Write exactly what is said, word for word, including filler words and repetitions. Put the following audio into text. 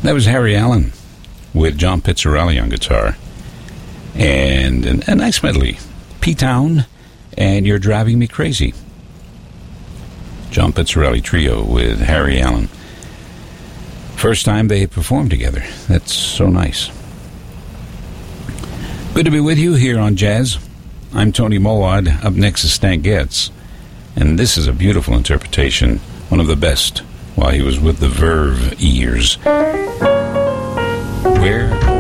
That was Harry Allen with John Pizzarelli on guitar. And a, a nice medley. P-Town and You're Driving Me Crazy. John Pizzarelli Trio with Harry Allen. First time they performed together. That's so nice. Good to be with you here on Jazz. I'm Tony Mowad. Up next is Stan Getz. And this is a beautiful interpretation, one of the best, while he was with the Verve years. Where